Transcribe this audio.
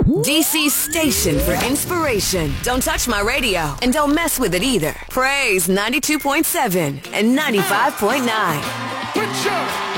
DC's station for inspiration. Don't touch my radio and don't mess with it either. Praise 92.7 and 95.9.